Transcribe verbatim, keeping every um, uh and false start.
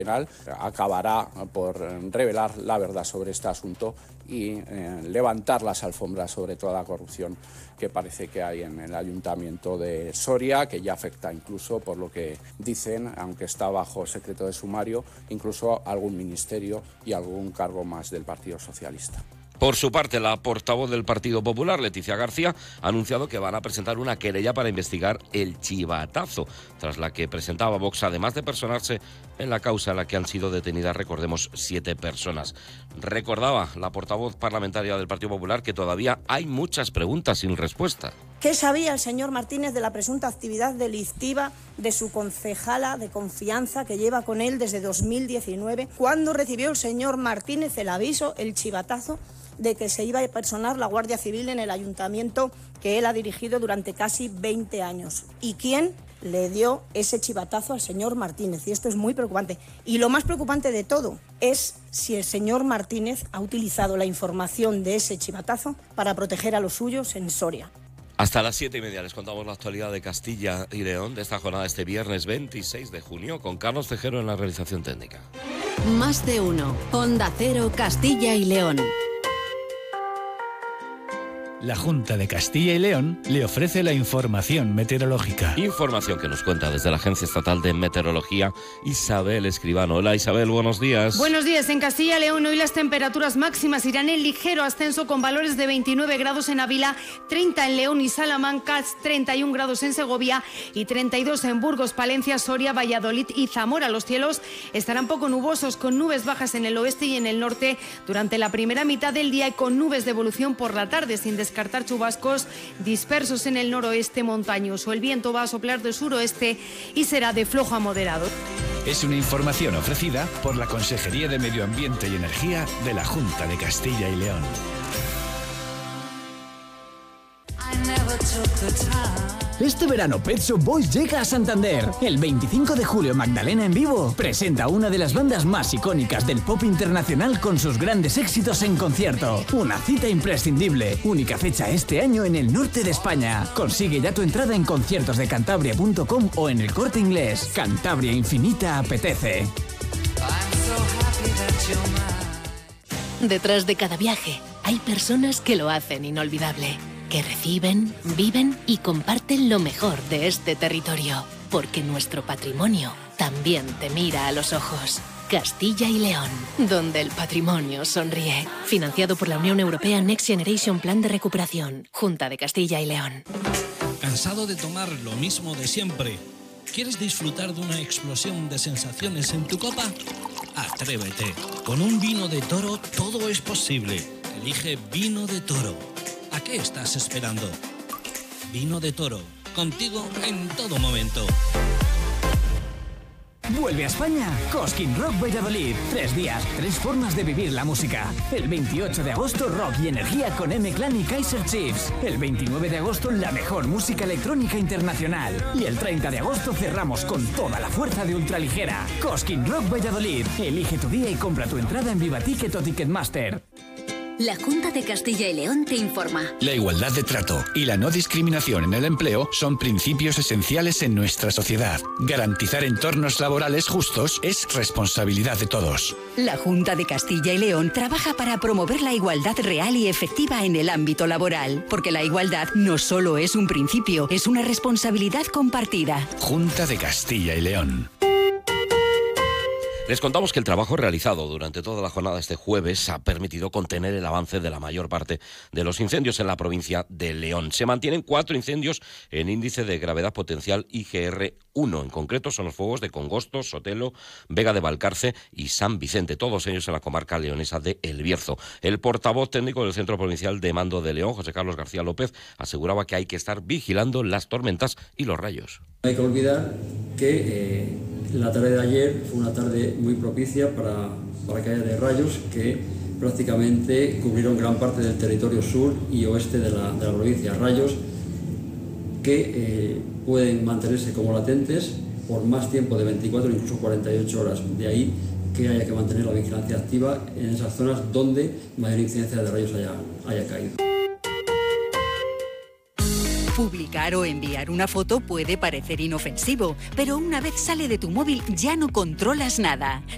acabará por revelar la verdad sobre este asunto y eh, levantar las alfombras sobre toda la corrupción que parece que hay en el Ayuntamiento de Soria, que ya afecta incluso, por lo que dicen, aunque está bajo secreto de sumario, incluso algún ministerio y algún cargo más del Partido Socialista. Por su parte, la portavoz del Partido Popular, Leticia García, ha anunciado que van a presentar una querella para investigar el chivatazo, tras la que presentaba Vox, además de personarse en la causa en la que han sido detenidas, recordemos, siete personas. Recordaba la portavoz parlamentaria del Partido Popular que todavía hay muchas preguntas sin respuesta. ¿Qué sabía el señor Martínez de la presunta actividad delictiva de su concejala de confianza que lleva con él desde dos mil diecinueve? ¿Cuándo recibió el señor Martínez el aviso, el chivatazo, de que se iba a personar la Guardia Civil en el ayuntamiento que él ha dirigido durante casi veinte años? ¿Y quién le dio ese chivatazo al señor Martínez? Y esto es muy preocupante. Y lo más preocupante de todo es si el señor Martínez ha utilizado la información de ese chivatazo para proteger a los suyos en Soria. Hasta las siete y media les contamos la actualidad de Castilla y León de esta jornada este viernes veintiséis de junio con Carlos Tejero en la realización técnica. Más de uno. Onda Cero, Castilla y León. La Junta de Castilla y León le ofrece la información meteorológica. Información que nos cuenta desde la Agencia Estatal de Meteorología Isabel Escribano. Hola Isabel, buenos días. Buenos días. En Castilla y León hoy las temperaturas máximas irán en ligero ascenso con valores de veintinueve grados en Ávila, treinta en León y Salamanca, treinta y un grados en Segovia y treinta y dos en Burgos, Palencia, Soria, Valladolid y Zamora. Los cielos estarán poco nubosos con nubes bajas en el oeste y en el norte durante la primera mitad del día y con nubes de evolución por la tarde, sin descartar descartar chubascos dispersos en el noroeste montañoso. El viento va a soplar de suroeste y será de flojo a moderado. Es una información ofrecida por la Consejería de Medio Ambiente y Energía de la Junta de Castilla y León. Este verano Pet Shop Boys llega a Santander. El veinticinco de julio Magdalena en vivo presenta una de las bandas más icónicas del pop internacional con sus grandes éxitos en concierto. Una cita imprescindible. Única fecha este año en el norte de España. Consigue ya tu entrada en conciertos de cantabria punto com o en el Corte Inglés. Cantabria Infinita apetece. Detrás de cada viaje hay personas que lo hacen inolvidable, que reciben, viven y comparten lo mejor de este territorio, porque nuestro patrimonio también te mira a los ojos. Castilla y León, donde el patrimonio sonríe. Financiado por la Unión Europea Next Generation Plan de Recuperación. Junta de Castilla y León. ¿Cansado de tomar lo mismo de siempre? ¿Quieres disfrutar de una explosión de sensaciones en tu copa? Atrévete. Con un vino de Toro todo es posible. Elige Vino de Toro. ¿A qué estás esperando? Vino de Toro, contigo en todo momento. Vuelve a España Cosquín Rock Valladolid. Tres días, tres formas de vivir la música. El veintiocho de agosto, rock y energía con M-Clan y Kaiser Chiefs. El veintinueve de agosto, la mejor música electrónica internacional. Y el treinta de agosto cerramos con toda la fuerza de Ultraligera. Cosquín Rock Valladolid. Elige tu día y compra tu entrada en Viva Ticket o Ticketmaster. La Junta de Castilla y León te informa. La igualdad de trato y la no discriminación en el empleo son principios esenciales en nuestra sociedad. Garantizar entornos laborales justos es responsabilidad de todos. La Junta de Castilla y León trabaja para promover la igualdad real y efectiva en el ámbito laboral, porque la igualdad no solo es un principio, es una responsabilidad compartida. Junta de Castilla y León. Les contamos que el trabajo realizado durante toda la jornada este jueves ha permitido contener el avance de la mayor parte de los incendios en la provincia de León. Se mantienen cuatro incendios en índice de gravedad potencial I G R uno. En concreto son los fuegos de Congosto, Sotelo, Vega de Valcarce y San Vicente, todos ellos en la comarca leonesa de El Bierzo. El portavoz técnico del Centro Provincial de Mando de León, José Carlos García López, aseguraba que hay que estar vigilando las tormentas y los rayos. No hay que olvidar que eh, la tarde de ayer fue una tarde muy propicia para, para caída de rayos que prácticamente cubrieron gran parte del territorio sur y oeste de la, de la provincia. Rayos que eh, pueden mantenerse como latentes por más tiempo de veinticuatro, incluso cuarenta y ocho horas. De ahí que haya que mantener la vigilancia activa en esas zonas donde mayor incidencia de rayos haya, haya caído. Publicar o enviar una foto puede parecer inofensivo, pero una vez sale de tu móvil ya no controlas nada.